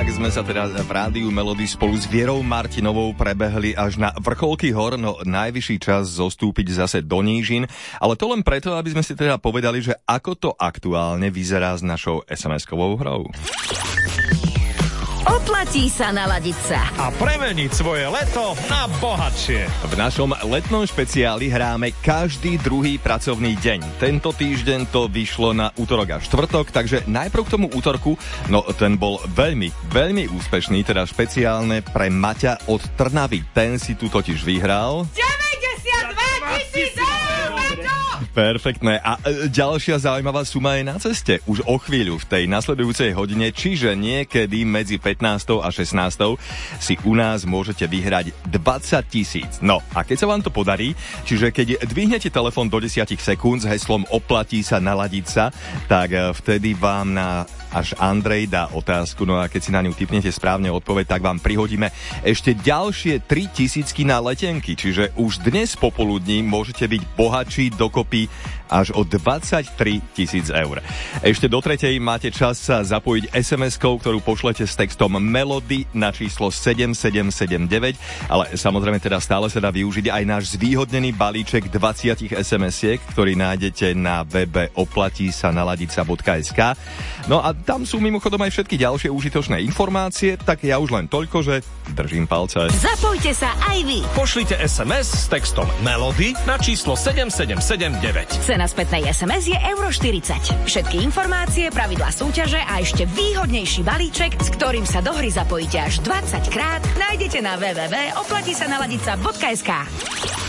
tak sme sa teda v Rádiu Melody spolu s Vierou Martinovou prebehli až na vrcholky hor, no najvyšší čas zostúpiť zase do nížin, ale to len preto, aby sme si teda povedali, že ako to aktuálne vyzerá s našou SMS-kovou hrou. Oplatí sa naladiť sa a premeniť svoje leto na bohatšie. V našom letnom špeciáli hráme každý druhý pracovný deň. Tento týždeň to vyšlo na útorok a štvrtok, takže najprv k tomu útorku, no ten bol veľmi, veľmi úspešný, teda špeciálne pre Maťa od Trnavy. Ten si tu totiž vyhral 92 000 eur, perfektné. A ďalšia zaujímavá suma je na ceste. Už o chvíľu v tej nasledujúcej hodine, čiže niekedy medzi 15. a 16. si u nás môžete vyhrať 20 000. No a keď sa vám to podarí, čiže keď dvihnete telefón do 10 sekúnd s heslom oplatí sa naladiť sa, tak vtedy vám až Andrej dá otázku, no a keď si na ňu tipnete správne odpoveď, tak vám prihodíme ešte ďalšie 3 000 na letenky, čiže už dnes popoludní môžete byť bohatší dokopy až o 23 000 eur. Ešte do tretej máte čas sa zapojiť SMS-kou, ktorú pošlete s textom Melody na číslo 7779, ale samozrejme teda stále sa dá využiť aj náš zvýhodnený balíček 20 SMS-iek, ktorý nájdete na webe oplatísanaladica.sk. No a tam sú mimochodom aj všetky ďalšie užitočné informácie, tak ja už len toľko, že držím palce. Zapojte sa aj vy. Pošlite SMS s textom Melody na číslo 7779. Cena spätnej SMS je €40. Všetky informácie, pravidlá súťaže a ešte výhodnejší balíček, s ktorým sa do hry zapojíte až 20 krát, nájdete na www.oplatísanaladica.sk.